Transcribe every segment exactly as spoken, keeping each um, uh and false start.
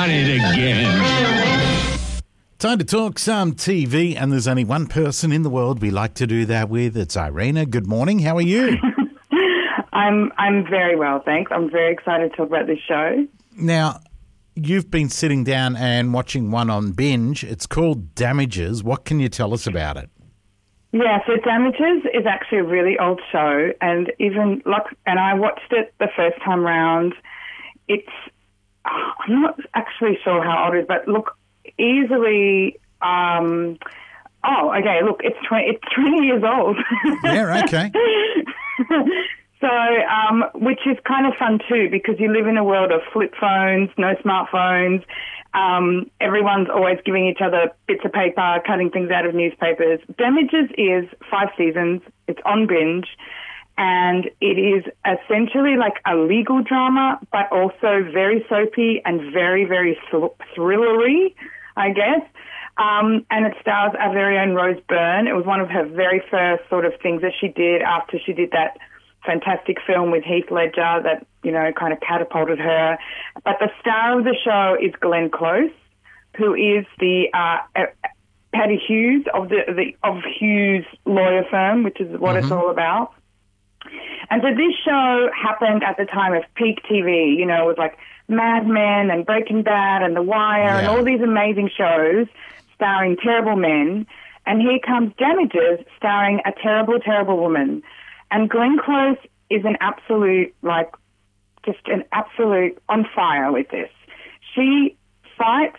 at it again. Time to talk some T V, and there's only one person in the world we like to do that with. It's Irina. Good morning. How are you? I'm I'm very well, thanks. I'm very excited to talk about this show. Now, you've been sitting down and watching one on binge. It's called Damages. What can you tell us about it? Yeah, so Damages is actually a really old show, and even like, and I watched it the first time round. It's I'm not actually sure how old it is, but look, easily. Um, oh, okay. Look, it's twenty. It's twenty years old. Yeah. Okay. So, um, which is kind of fun too, because you live in a world of flip phones, no smartphones. Um, everyone's always giving each other bits of paper, cutting things out of newspapers. Damages is five seasons. It's on binge. And it is essentially like a legal drama, but also very soapy and very, very thr- thrillery, I guess. Um, and it stars our very own Rose Byrne. It was one of her very first sort of things that she did after she did that fantastic film with Heath Ledger that, you know, kind of catapulted her. But the star of the show is Glenn Close, who is the uh, uh, Paddy Hughes of the, the of Hughes lawyer firm, which is what mm-hmm. it's all about. And so this show happened at the time of peak T V, you know, with like Mad Men and Breaking Bad and The Wire yeah. and all these amazing shows starring terrible men. And here comes Damages starring a terrible, terrible woman. And Glenn Close is an absolute, like, just an absolute on fire with this. She fights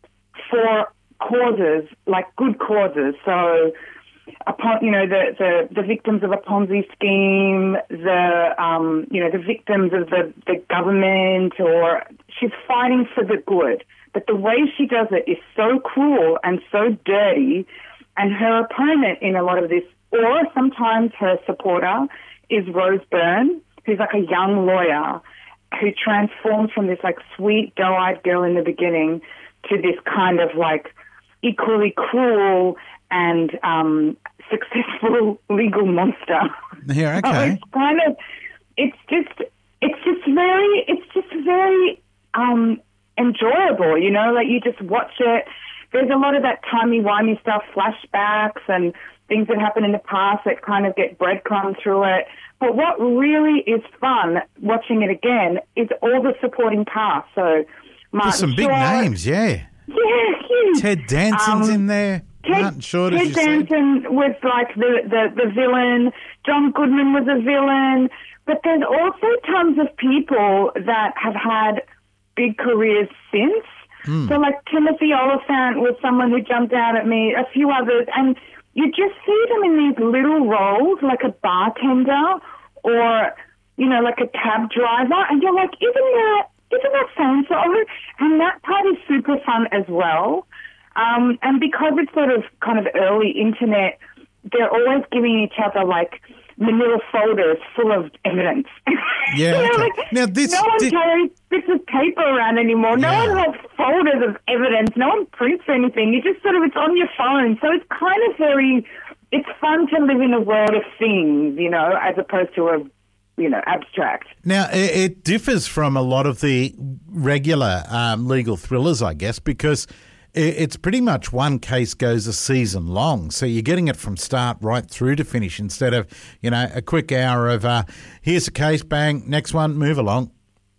for causes, like good causes. So, upon, you know, the, the, the victims of a Ponzi scheme, the, um, you know, the victims of the, the government, or she's fighting for the good. But the way she does it is so cruel and so dirty, and her opponent in a lot of this, or sometimes her supporter, is Rose Byrne, who's like a young lawyer who transforms from this like sweet, doe-eyed girl in the beginning to this kind of like equally cruel and um, successful legal monster. Yeah, okay. So it's kind of, it's just, it's just very, it's just very um, enjoyable, you know, like you just watch it. There's a lot of that timey-wimey stuff, flashbacks and things that happened in the past that kind of get breadcrumbed through it. But what really is fun watching it again is all the supporting cast. So Martin There's some big Short, names, yeah. Yeah, huge. Ted Danson's um, in there. Ted, Martin Short, Ted as you Danson said. was like the, the, the villain. John Goodman was a villain. But there's also tons of people that have had big careers since. Mm. So like Timothy Oliphant was someone who jumped out at me, a few others, and you just see them in these little roles, like a bartender or, you know, like a cab driver, and you're like, isn't that, isn't that so-and-so? And that part is super fun as well. Um, and because it's sort of kind of early internet, they're always giving each other, like, manila folders full of evidence. Yeah. You know, Okay. like, Now this no one did- carries bits of paper around anymore. No Yeah. one has folders of evidence. No one prints anything. You just sort of, it's on your phone. So it's kind of very, it's fun to live in a world of things, you know, as opposed to a, you know, abstract. Now, it, it differs from a lot of the regular um, legal thrillers, I guess, because it, it's pretty much one case goes a season long. So you're getting it from start right through to finish instead of, you know, a quick hour of uh, here's a case, bang, next one, move along.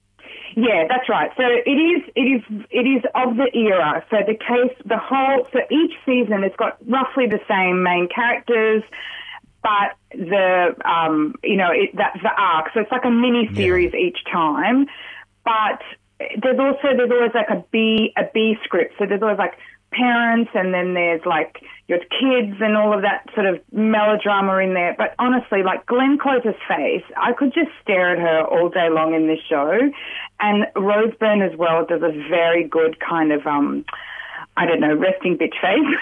Yeah, that's right. So it is, it is, it is of the era. So the case, the whole, so each season has got roughly the same main characters, but the, um, you know, it, that's the arc. So it's like a mini series yeah. each time. But there's also, there's always like a B, a B script. So there's always like parents, and then there's like your kids and all of that sort of melodrama in there. But honestly, like Glenn Close's face, I could just stare at her all day long in this show. And Rose Byrne as well does a very good kind of, um, I don't know, resting bitch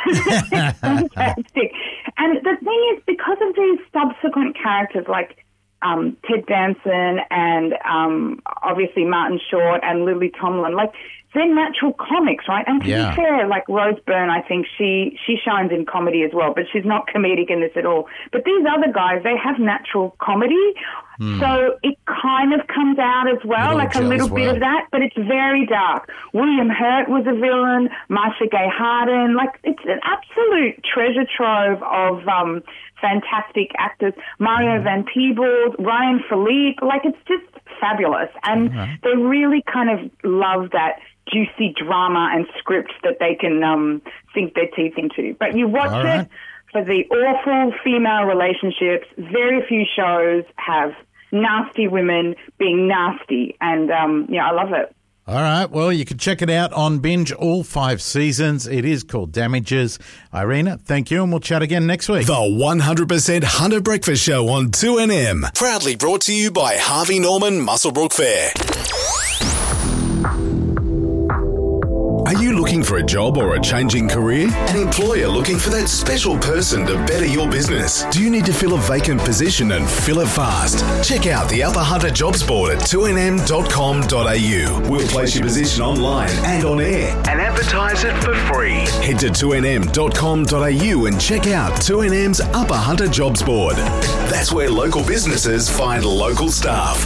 face. Fantastic. And the thing is, because of these subsequent characters, like um, Ted Danson and um, obviously Martin Short and Lily Tomlin. Like, they're natural comics, right? And to Yeah. be fair, like Rose Byrne, I think she, she shines in comedy as well, but she's not comedic in this at all. But these other guys, they have natural comedy, mm. so it kind of comes out as well, Little like a little well. bit of that, but it's very dark. William Hurt was a villain, Marcia Gay Harden, like it's an absolute treasure trove of um, fantastic actors. Mario mm. Van Peebles, Ryan Philippe, like it's just fabulous. And mm-hmm. they really kind of love that juicy drama and script that they can um, sink their teeth into. But you watch All it right. for the awful female relationships. Very few shows have nasty women being nasty. And, um, yeah, I love it. All right. Well, you can check it out on Binge, all five seasons. It is called Damages. Irina, thank you, and we'll chat again next week. The one hundred percent Hunter Breakfast Show on two N M. Proudly brought to you by Harvey Norman Muswellbrook Fair. Are you looking for a job or a changing career? An employer looking for that special person to better your business? Do you need to fill a vacant position and fill it fast? Check out the Upper Hunter Jobs Board at two n m dot com dot a u. We'll place your position online and on air and advertise it for free. Head to two n m dot com dot a u and check out two N M's Upper Hunter Jobs Board. That's where local businesses find local staff.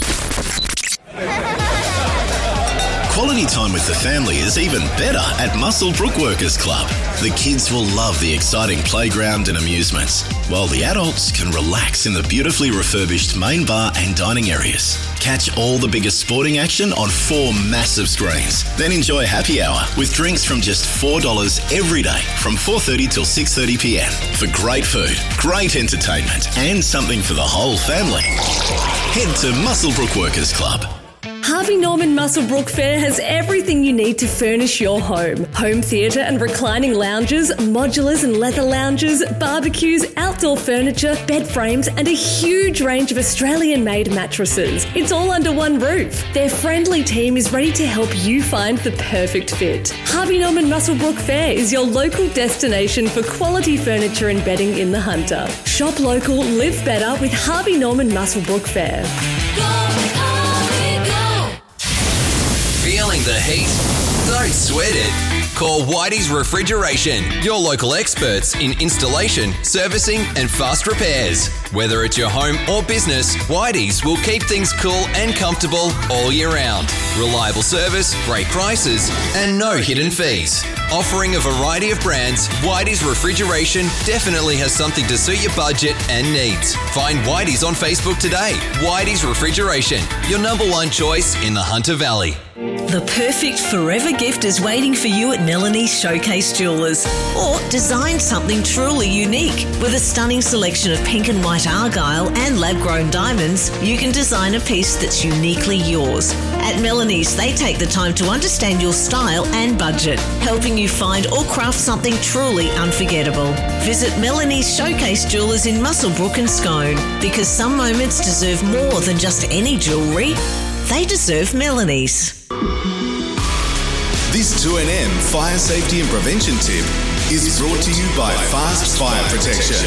Quality time with the family is even better at Muswellbrook Workers Club. The kids will love the exciting playground and amusements, while the adults can relax in the beautifully refurbished main bar and dining areas. Catch all the biggest sporting action on four massive screens. Then enjoy happy hour with drinks from just four dollars every day from four thirty till six thirty p m for great food, great entertainment and something for the whole family. Head to Muswellbrook Workers Club. Harvey Norman Muswellbrook Fair has everything you need to furnish your home. Home theatre and reclining lounges, modulars and leather lounges, barbecues, outdoor furniture, bed frames and a huge range of Australian-made mattresses. It's all under one roof. Their friendly team is ready to help you find the perfect fit. Harvey Norman Muswellbrook Fair is your local destination for quality furniture and bedding in the Hunter. Shop local, live better with Harvey Norman Muswellbrook Fair. Feeling the heat? Don't sweat it. Call Whitey's Refrigeration, your local experts in installation, servicing and fast repairs. Whether it's your home or business, Whitey's will keep things cool and comfortable all year round. Reliable service, great prices and no hidden fees. Offering a variety of brands, Whitey's Refrigeration definitely has something to suit your budget and needs. Find Whitey's on Facebook today. Whitey's Refrigeration, your number one choice in the Hunter Valley. The perfect forever gift is waiting for you at Melanie's Showcase Jewellers. Or design something truly unique. With a stunning selection of pink and white argyle and lab-grown diamonds, you can design a piece that's uniquely yours. At Melanie's, they take the time to understand your style and budget, helping you find or craft something truly unforgettable. Visit Melanie's Showcase Jewellers in Muswellbrook and Scone, because some moments deserve more than just any jewellery. They deserve Melanie's. This two N M Fire Safety and Prevention tip is brought to you by Fast Fire Protection.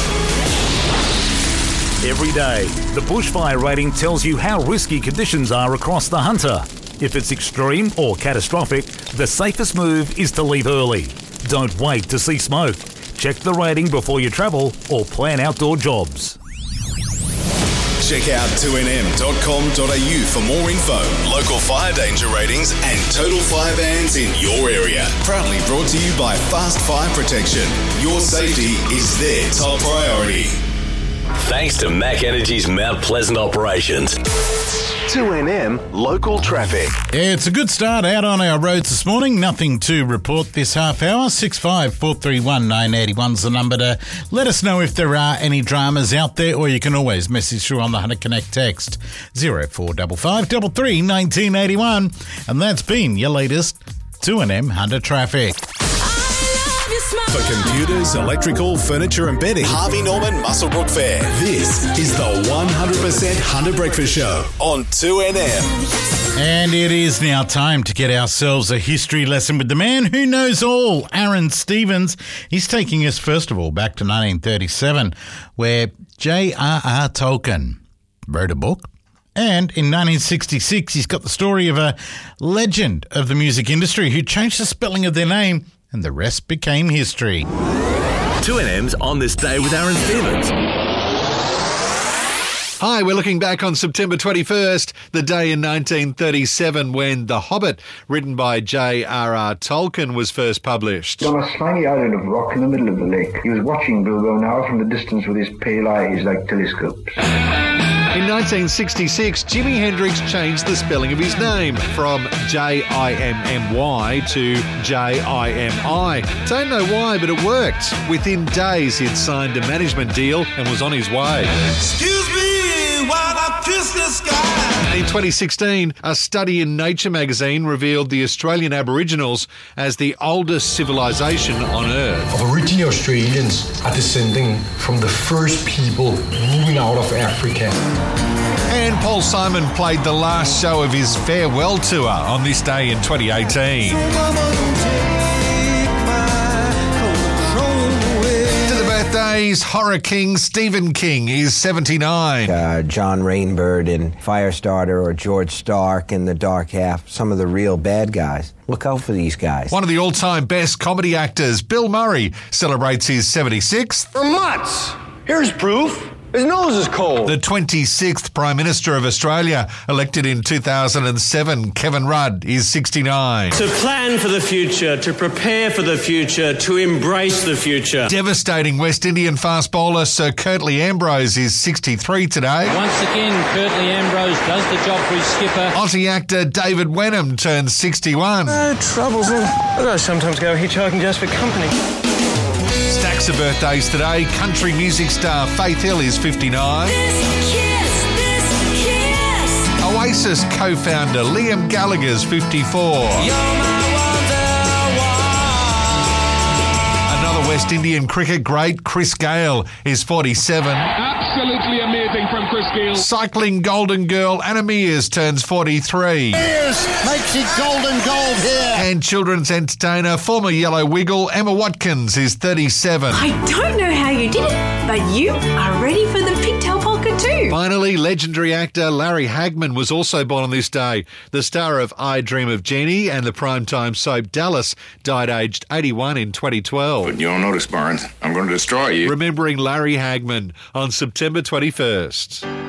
Every day, the bushfire rating tells you how risky conditions are across the Hunter. If it's extreme or catastrophic, the safest move is to leave early. Don't wait to see smoke. Check the rating before you travel or plan outdoor jobs. Check out two n m dot com dot a u for more info, local fire danger ratings and total fire bans in your area. Proudly brought to you by Fast Fire Protection. Your safety is their top priority. Thanks to Mac Energy's Mount Pleasant operations. two N M Local Traffic. Yeah, it's a good start out on our roads this morning. Nothing to report this half hour. six five four three one nine eight one is the number to let us know if there are any dramas out there, or you can always message through on the Hunter Connect text zero four five five three three one nine eight one. And that's been your latest two N M Hunter Traffic. For computers, electrical, furniture and bedding, Harvey Norman Muswellbrook Fair. This is the one hundred percent Hunter Breakfast Show on two N M. And it is now time to get ourselves a history lesson with the man who knows all, Aaron Stevens. He's taking us, first of all, back to nineteen thirty-seven, where J R R Tolkien wrote a book. And in nineteen sixty-six, he's got the story of a legend of the music industry who changed the spelling of their name, and the rest became history. two N M's on this day with Aaron Stevens. Hi, we're looking back on September twenty-first, the day in nineteen thirty-seven when The Hobbit, written by J R R Tolkien, was first published. On a slimy island of rock in the middle of the lake, he was watching Bilbo now from the distance with his pale eyes like telescopes. In nineteen sixty-six, Jimi Hendrix changed the spelling of his name from J I M M Y to J I M I. Don't know why, but it worked. Within days, he'd signed a management deal and was on his way. Excuse me while I kiss the sky. In twenty sixteen, a study in Nature magazine revealed the Australian Aboriginals as the oldest civilization on Earth. Aboriginal Australians are descending from the first people moving out of Africa. And Paul Simon played the last show of his farewell tour on this day in twenty eighteen. To the birthdays, horror king Stephen King is seventy-nine. Uh, John Rainbird in Firestarter or George Stark in The Dark Half, some of the real bad guys. Look out for these guys. One of the all-time best comedy actors, Bill Murray, celebrates his seventy-sixth. For months. Here's proof. His nose is cold. The twenty-sixth Prime Minister of Australia, elected in two thousand seven, Kevin Rudd, is sixty-nine. To plan for the future, to prepare for the future, to embrace the future. Devastating West Indian fast bowler Sir Curtly Ambrose is sixty-three today. Once again, Curtly Ambrose does the job for his skipper. Aussie actor David Wenham turns sixty-one. No troubles. I sometimes go hitchhiking just for company. Stacks of birthdays today. Country music star Faith Hill is fifty-nine. This kiss, this kiss. Oasis co-founder Liam Gallagher's fifty-four. You're my Another West Indian cricket great, Chris Gayle, is forty-seven. Absolutely amazing from Chris Gayle. Cycling golden girl Anna Mears turns forty-three. Mears makes it golden gold here. And children's entertainer, former Yellow Wiggle Emma Watkins is thirty-seven. I don't know how you did it, but you are ready for the pigtail polka too. Finally, legendary actor Larry Hagman was also born on this day. The star of I Dream of Jeannie and the primetime soap Dallas died aged eighty-one in twenty twelve. But you'll notice, Barnes, I'm going to destroy you. Remembering Larry Hagman on September twenty-first.